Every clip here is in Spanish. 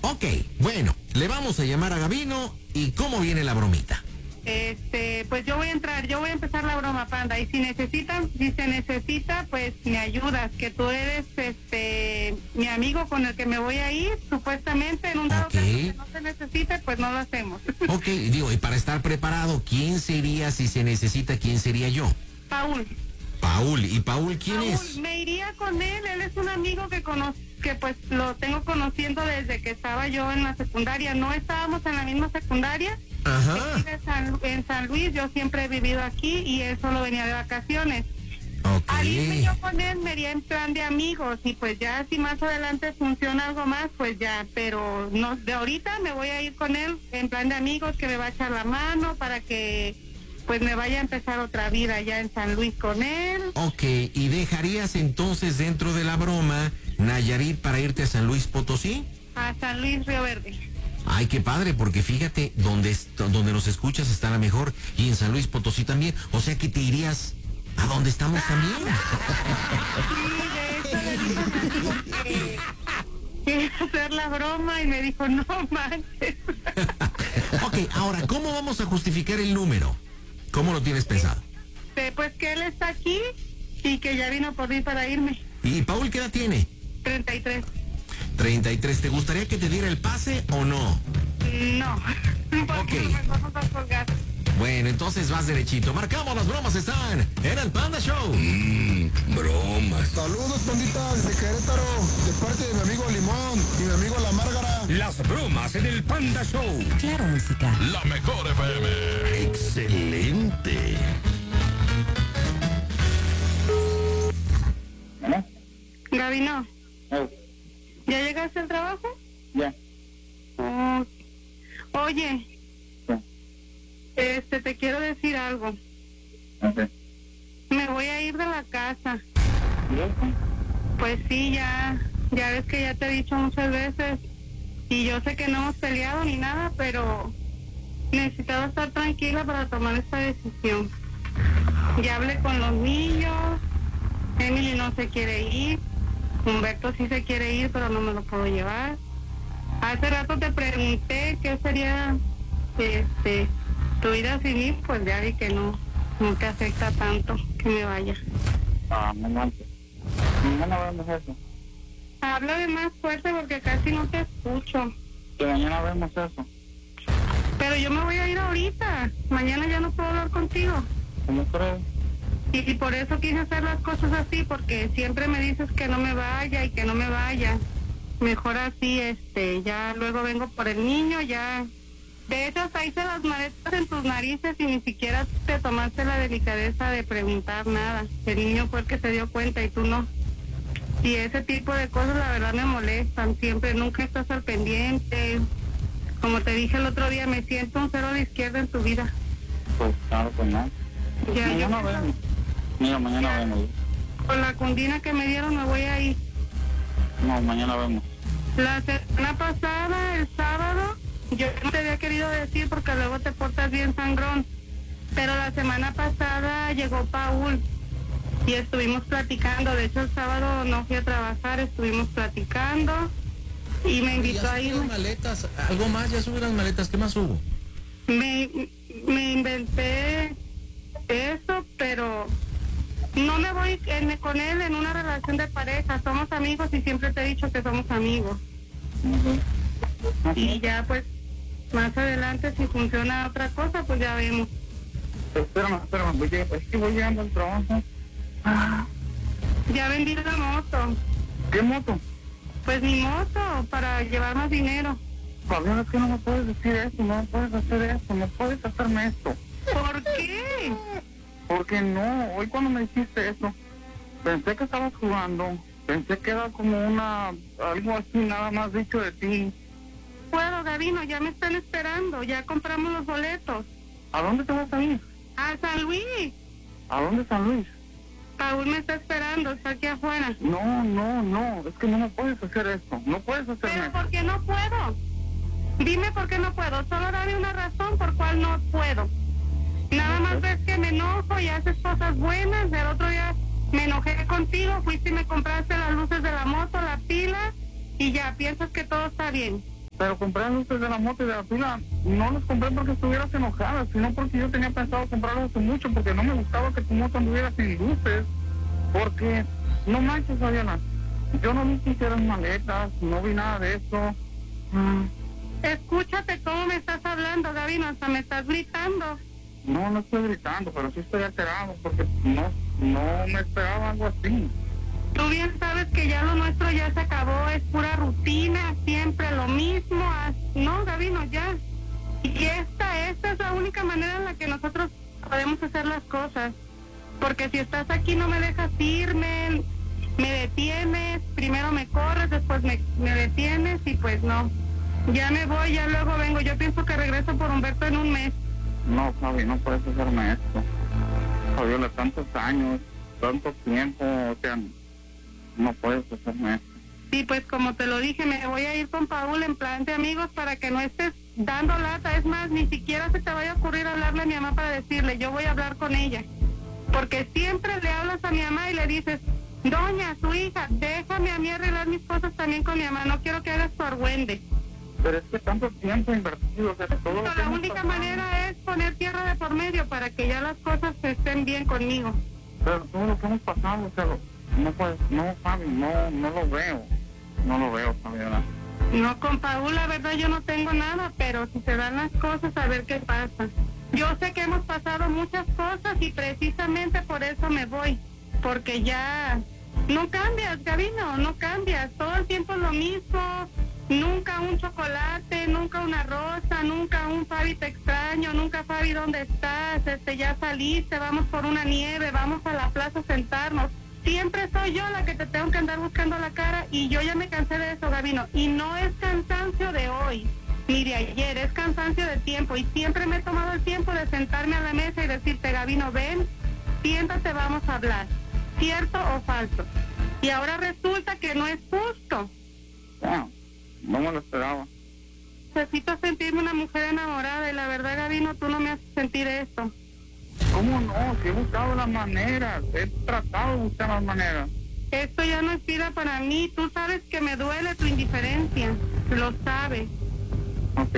Ok, bueno, le vamos a llamar a Gabino. ¿Y cómo viene la bromita? Pues yo voy a empezar la broma, Panda, y si se necesita, pues me ayudas, que tú eres, mi amigo con el que me voy a ir, supuestamente, en un dado caso que no se necesite, pues no lo hacemos. Ok, digo, y para estar preparado, ¿quién sería si se necesita? ¿Quién sería yo? Paul. Paul, ¿y Paul quién es? Me iría con él es un amigo que pues lo tengo conociendo desde que estaba yo en la secundaria, no estábamos en la misma secundaria. Ajá. En San Luis, yo siempre he vivido aquí y él solo venía de vacaciones. Ok. Al irme yo con él me iría en plan de amigos y pues ya si más adelante funciona algo más, pues ya, pero no, de ahorita me voy a ir con él en plan de amigos, que me va a echar la mano para que pues me vaya a empezar otra vida allá en San Luis con él. Ok, ¿y dejarías entonces dentro de la broma Nayarit para irte a San Luis Potosí? A San Luis Río Verde. Ay, qué padre, porque fíjate, donde nos escuchas está la mejor, y en San Luis Potosí también, o sea que te irías a donde estamos también. Sí, de hecho le dije que hacer la broma y me dijo, no manches. Ok, ahora, ¿cómo vamos a justificar el número? ¿Cómo lo tienes pensado? Pues que él está aquí y que ya vino por mí para irme. ¿Y Paul qué edad tiene? 33. 33, ¿te gustaría que te diera el pase o no? No, porque mejor nos va a colgar. Bueno, entonces vas derechito. Marcamos, las bromas están en el Panda Show. Bromas. Saludos, pandita, desde Querétaro, de parte de mi amigo Limón y mi amigo La Márgara. Las bromas en el Panda Show. Claro, música. La mejor FM. Excelente. Gabino, ¿ya llegaste al trabajo? Ya. Oye, te quiero decir algo. Okay. Me voy a ir de la casa. ¿Sí? Pues sí, ya ves que ya te he dicho muchas veces, y yo sé que no hemos peleado ni nada, pero necesitaba estar tranquila para tomar esta decisión. Ya hablé con los niños, Emily no se quiere ir, Humberto sí se quiere ir, pero no me lo puedo llevar. Hace rato te pregunté qué sería tu vida sin mí, pues ya vi que no te afecta tanto que me vaya. No manches. Mañana vemos eso. Háblame más fuerte porque casi no te escucho. Que mañana vemos eso. Pero yo me voy a ir ahorita. Mañana ya no puedo hablar contigo. ¿Cómo crees? Y por eso quise hacer las cosas así, porque siempre me dices que no me vaya y que no me vaya. Mejor así, ya luego vengo por el niño, ya. De hecho, hasta hice las maletas en tus narices y ni siquiera te tomaste la delicadeza de preguntar nada. El niño fue el que se dio cuenta y tú no. Y ese tipo de cosas la verdad me molestan. Siempre, nunca estás al pendiente. Como te dije el otro día, me siento un cero de izquierda en tu vida. Pues claro que no. Ya, mañana vemos. Mira, mañana vemos. Con la cundina que me dieron me voy a ir. No, mañana vemos. La semana pasada, el sábado, yo no te había querido decir porque luego te portas bien sangrón, pero la semana pasada llegó Paul y estuvimos platicando. De hecho, el sábado no fui a trabajar, estuvimos platicando y me invitó a irme. Maletas, algo más, ya subí las maletas, ¿qué más hubo? Me inventé eso, pero no me voy con él en una relación de pareja. Somos amigos y siempre te he dicho que somos amigos. Y ya pues más adelante si funciona otra cosa pues ya vemos. Espérame, es que voy llegando al trabajo. Ya vendí la moto. ¿Qué moto? Pues mi moto, para llevar más dinero. Fabián, es que no me puedes decir eso, no me puedes hacer eso, no puedes hacerme esto. ¿Por qué? Porque no, hoy cuando me dijiste eso, pensé que estabas jugando, pensé que era como algo así nada más dicho de ti. Puedo, Gabino, ya me están esperando, ya compramos los boletos. ¿A dónde te vas a ir? A San Luis. ¿A dónde San Luis? Paul me está esperando, está aquí afuera. No, es que no me puedes hacer esto, no puedes hacerme ¿Pero esto. por qué no puedo? Dime por qué no puedo, solo dame una razón por cuál no puedo. Nada más ves que me enojo y haces cosas buenas. El otro día me enojé contigo, fuiste y me compraste las luces de la moto, la pila, y ya piensas que todo está bien. Pero compré luces de la moto y de la pila, no los compré porque estuvieras enojada, sino porque yo tenía pensado comprarlos hace mucho, porque no me gustaba que tu moto anduviera sin luces. Porque, no manches, Fabiana, yo no vi que hicieras maletas, no vi nada de eso. Escúchate cómo me estás hablando, Gavino, hasta me estás gritando. No, no estoy gritando, pero sí estoy alterado, porque no me esperaba algo así. Tú bien sabes que ya lo nuestro ya se acabó, es pura rutina, siempre lo mismo. No, Gavino, ya. Y esta es la única manera en la que nosotros podemos hacer las cosas. Porque si estás aquí no me dejas irme, me detienes, primero me corres, después me detienes y pues no. Ya me voy, ya luego vengo. Yo pienso que regreso por Humberto en un mes. No, Fabi, no puedes hacerme esto. Fabiola, tantos años, tanto tiempo, o sea, no puedes hacerme esto. Sí, pues como te lo dije, me voy a ir con Paul en plan de amigos para que no estés dando lata. Es más, ni siquiera se te vaya a ocurrir hablarle a mi mamá para decirle, yo voy a hablar con ella. Porque siempre le hablas a mi mamá y le dices, doña, su hija, déjame a mí arreglar mis cosas también con mi mamá, no quiero que hagas tu argüende. Pero es que tanto tiempo invertido, o sea, todo lo que La hemos única pasado. manera es poner tierra de por medio para que ya las cosas estén bien conmigo. Pero todo lo que hemos pasado, o sea, no puedes, no, Fabi, no lo veo. No lo veo, Fabiola. No, con Paul, la verdad yo no tengo nada, pero si se dan las cosas, a ver qué pasa. Yo sé que hemos pasado muchas cosas y precisamente por eso me voy, porque ya no cambias, Gavino, no cambias, todo el tiempo es lo mismo, nunca un chocolate, nunca una rosa, nunca un Fabi te extraño, nunca Fabi ¿dónde estás? Ya saliste, vamos por una nieve, vamos a la plaza a sentarnos. Siempre soy yo la que te tengo que andar buscando la cara y yo ya me cansé de eso, Gavino, y no es cansancio de hoy ni de ayer, es cansancio de tiempo y siempre me he tomado el tiempo de sentarme a la mesa y decirte, Gavino, ven, siéntate, vamos a hablar, ¿cierto o falso? Y ahora resulta que no es justo. Bueno, no me lo esperaba. Necesito sentirme una mujer enamorada y la verdad, Gavino, tú no me haces sentir esto. ¿Cómo no? Si he buscado las maneras, he tratado de buscar las maneras. Esto ya no es vida para mí, tú sabes que me duele tu indiferencia, lo sabes. Ok.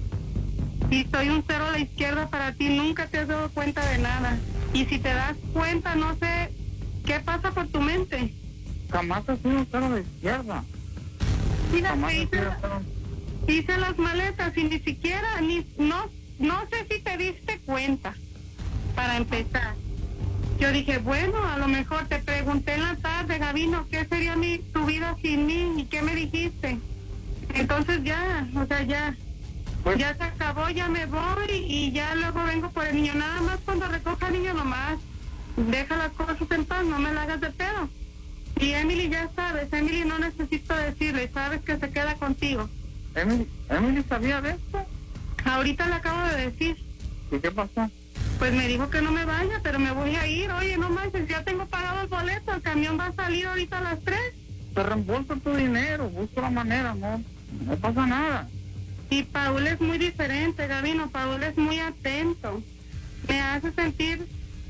Y soy un cero a la izquierda para ti, nunca te has dado cuenta de nada. Y si te das cuenta, no sé qué pasa por tu mente. Jamás he sido un cero de izquierda. Mira, Jamás que he sido cero. hice las maletas y ni siquiera, no sé si te diste cuenta, para empezar. Yo dije, bueno, a lo mejor te pregunté en la tarde, Gavino, ¿qué sería tu vida sin mí? ¿Y qué me dijiste? Entonces ya, o sea, ya se acabó, ya me voy y ya luego vengo por el niño. Nada más cuando recoja al niño nomás, deja las cosas en paz, no me la hagas de pedo. Y Emily ya sabes, Emily no necesito decirle, sabes que se queda contigo. ¿Emily sabía de esto? Ahorita le acabo de decir. ¿Y qué pasó? Pues me dijo que no me vaya, pero me voy a ir. Oye, no manches, ya tengo pagado el boleto, el camión va a salir ahorita a las 3. Te reembolso tu dinero, busco la manera, no pasa nada. Y Paul es muy diferente, Gavino, Paul es muy atento. Me hace sentir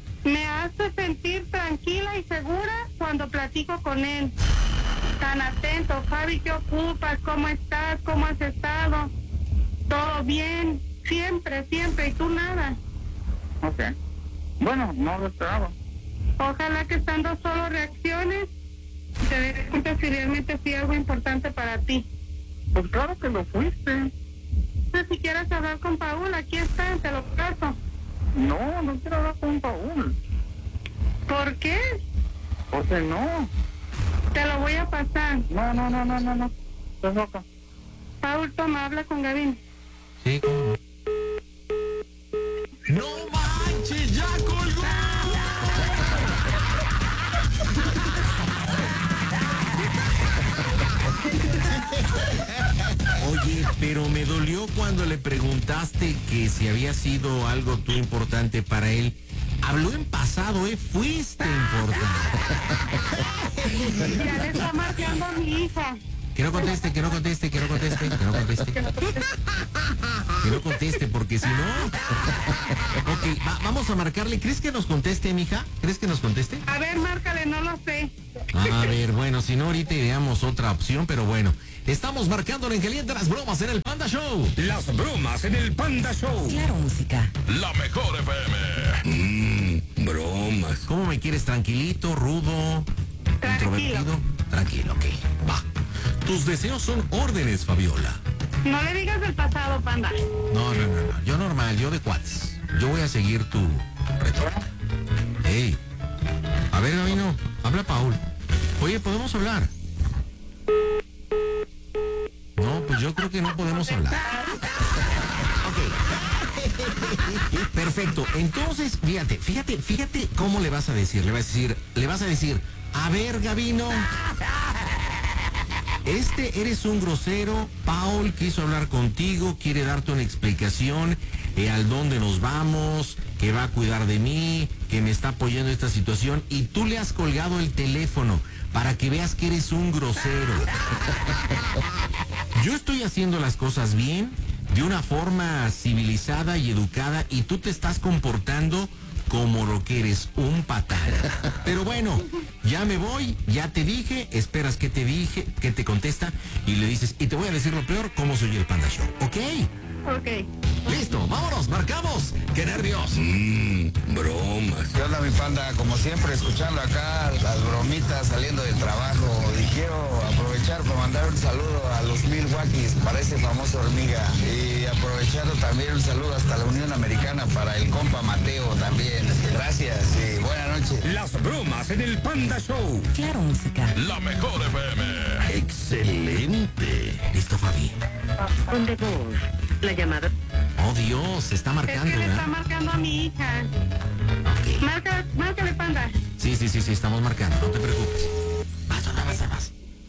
tranquila y segura cuando platico con él. Tan atento, Fabi, ¿qué ocupas? ¿Cómo estás? ¿Cómo has estado? ¿Todo bien? Siempre, siempre, y tú nada. Ok. Bueno, no lo esperaba. Ojalá que estando solo reacciones y te des cuenta si realmente sí algo importante para ti. Pues claro que lo fuiste. No sé si quieres hablar con Paul, aquí está, te lo paso. No quiero hablar con Paul. ¿Por qué? Porque no. Te lo voy a pasar. No. Estás loca. Paul, toma, habla con Gavin. Sí, ¿cómo no? ¡No manches! ¡Ya colgó! Oye, pero me dolió cuando le preguntaste que si había sido algo tú importante para él. Habló en pasado, fuiste importante. Ya le está marcando a mi hija. Que no conteste, porque si no... Ok, vamos a marcarle. ¿Crees que nos conteste, mija? ¿Crees que nos conteste? A ver, márcale, no lo sé. A ver, bueno, si no, ahorita ideamos otra opción, pero bueno. Estamos marcándole en caliente las bromas en el Panda Show. Las bromas en el Panda Show. Claro, música. La mejor FM. Bromas. ¿Cómo me quieres? ¿Tranquilito, rudo, introvertido? Tranquilo, ok, va. Tus deseos son órdenes, Fabiola. No le digas del pasado, Panda. No, yo normal, yo de cuates. Yo voy a seguir tu retorno. Hey, a ver, Gabino, habla Paul. Oye, ¿podemos hablar? No, pues yo creo que no podemos hablar. Ok. Perfecto. Entonces, fíjate cómo le vas a decir. Le vas a decir, a ver, Gabino, eres un grosero. Paul quiso hablar contigo, quiere darte una explicación al dónde nos vamos, que va a cuidar de mí, que me está apoyando en esta situación, y tú le has colgado el teléfono para que veas que eres un grosero. Yo estoy haciendo las cosas bien, de una forma civilizada y educada, y tú te estás comportando como lo que eres, un patán. Pero bueno, ya me voy, ya te dije, esperas que te dije, que te contesta, y le dices, y te voy a decir lo peor, cómo soy el Panda Show, ¿ok? Ok. Listo, vámonos, marcamos. ¡Qué nervios! Bromas. ¿Qué onda, mi Panda? Como siempre, escuchando acá las bromitas saliendo del trabajo. Y quiero aprovechar para mandar un saludo a los Milwaukees para ese famoso hormiga. Y aprovechando también un saludo hasta la Unión Americana para el compa Mateo también. Gracias y buenas noches. Las bromas en el Panda Show. Claro, música. La mejor FM. Excelente. Listo, Fabi. ¿Dónde voz? La llamada. Oh, Dios, se está Es marcando, que le está ¿verdad? marcando a mi hija. Ok. Márcale, Panda. Sí, estamos marcando, no te preocupes. Vas.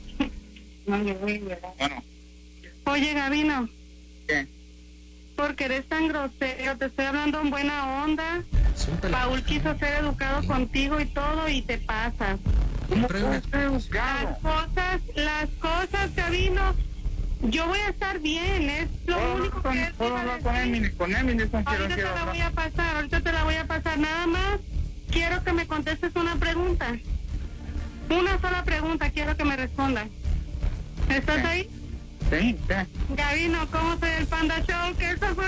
Bueno, Oye, Gabino, ¿qué? porque eres tan grosero, te estoy hablando en buena onda. Paul quiso ser educado contigo y todo, y te pasas. ¿Cómo puedo ser educado? Las cosas, Gabino, yo voy a estar bien, es lo único que él te ¿Puedo iba a hablar con decir. Emily? Con Emily con Ahorita te la voy a pasar, nada más quiero que me contestes una pregunta. Una sola pregunta quiero que me respondas. ¿Estás ahí? Sí, sí. Gabino, ¿cómo soy el Panda Show? Que eso fue